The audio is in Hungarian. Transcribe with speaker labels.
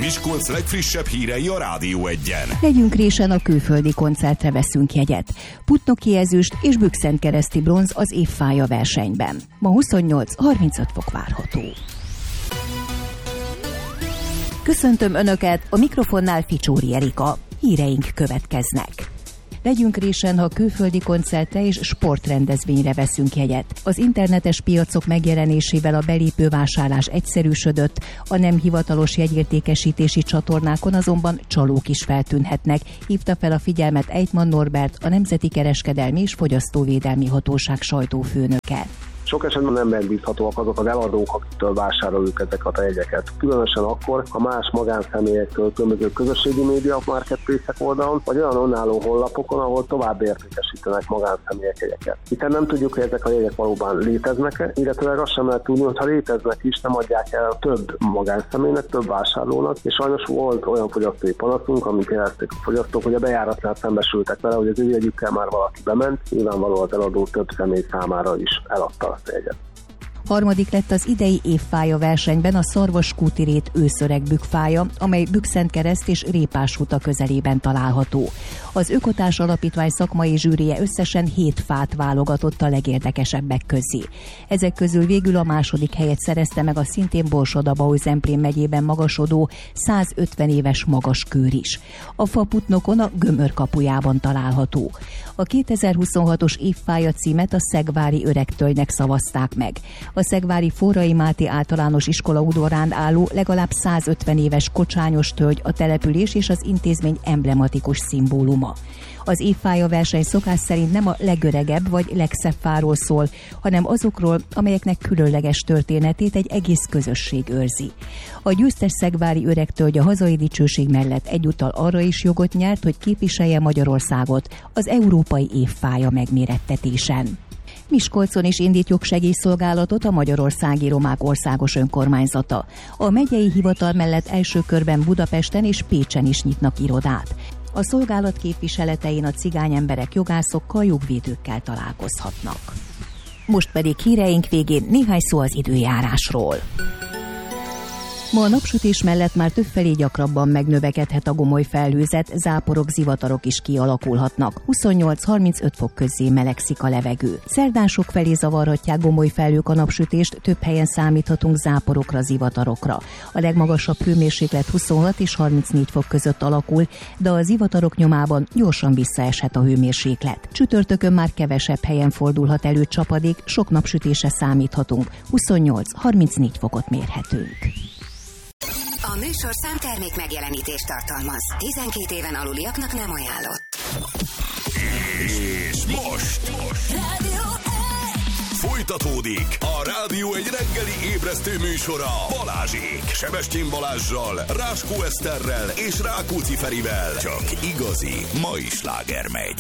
Speaker 1: Miskolc legfrissebb hírei a Rádió Egyen.
Speaker 2: Legyünk résen, a külföldi koncertre veszünk jegyet. Putnoki ezüst és Bükszentkereszti bronz az évfája versenyben. Ma 28-35 fok várható. Köszöntöm Önöket, a mikrofonnál Ficsóri Erika. Híreink következnek. Legyünk résen, ha külföldi koncertre és sportrendezvényre veszünk jegyet. Az internetes piacok megjelenésével a belépővásárlás egyszerűsödött, a nem hivatalos jegyértékesítési csatornákon azonban csalók is feltűnhetnek, hívta fel a figyelmet Ejtman Norbert, a Nemzeti Kereskedelmi és Fogyasztóvédelmi Hatóság sajtófőnöke.
Speaker 3: Sok esetben nem megbízhatóak azok az eladók, akiktől vásároljuk ezeket a jegyeket. Különösen akkor, ha más magánszemélyektől, különböző közösségi média marketplace-ek oldalon, vagy olyan önálló honlapokon, ahol tovább értékesítenek magánszemélyek jegyeket. Hiszen nem tudjuk, hogy ezek a jegyek valóban léteznek-e, illetve azt sem lehet tudni, hogy ha léteznek is, nem adják el több magánszemélynek, több vásárlónak, és sajnos volt olyan fogyasztói panaszunk, amit jelezték a fogyasztók, hogy a bejáratnál szembesültek vele, hogy az ő jegyükkel már valaki bement, nyilvánvalóan az eladó több személy számára is eladta.
Speaker 2: Harmadik lett az idei évfája versenyben a Szarvaskúti-rét őszöreg bükkfája, amely Bükszentkereszt és Répáshuta közelében található. Az Ökotárs Alapítvány szakmai zsűrije összesen 7 fát válogatott a legérdekesebbek közé. Ezek közül végül a második helyet szerezte meg a szintén Borsod-Abaúj-Zemplén megyében magasodó 150 éves magaskőr is. A fa Putnokon a Gömör kapujában található. A 2026-os évfája címet a szegvári öregtölgynek szavazták meg. A szegvári Forrai Máté általános iskola udvarán álló legalább 150 éves kocsányos tölgy a település és az intézmény emblematikus szimbóluma. Az évfája verseny szokás szerint nem a legöregebb vagy legszebb fáról szól, hanem azokról, amelyeknek különleges történetét egy egész közösség őrzi. A győztes szegvári öregtölgy a hazai dicsőség mellett egyúttal arra is jogot nyert, hogy képviselje Magyarországot az európai évfája megmérettetésen. Miskolcon is indít jogsegélyszolgálatot a Magyarországi Romák Országos Önkormányzata. A megyei hivatal mellett első körben Budapesten és Pécsen is nyitnak irodát. A szolgálat képviseletein a cigány emberek jogászokkal, jogvédőkkel találkozhatnak. Most pedig híreink végén néhány szó az időjárásról. Ma a napsütés mellett már többfelé gyakrabban megnövekedhet a gomoly felhőzet, záporok, zivatarok is kialakulhatnak. 28-35 fok közé melegszik a levegő. Szerdán sokfelé zavarhatják gomoly felhők a napsütést, több helyen számíthatunk záporokra, zivatarokra. A legmagasabb hőmérséklet 26 és 34 fok között alakul, de a zivatarok nyomában gyorsan visszaeshet a hőmérséklet. Csütörtökön már kevesebb helyen fordulhat elő csapadék, sok napsütésre számíthatunk. 28-34 fokot mérhetünk.
Speaker 4: A műsor számtermék megjelenítést tartalmaz. 12 éven aluliaknak nem ajánlott.
Speaker 1: És most folytatódik a Rádió egy reggeli ébresztő műsora Balázsék. Sebestyén Balázssal, Ráskó Eszterrel és Rákóczi Ferivel. Csak igazi mai sláger megy.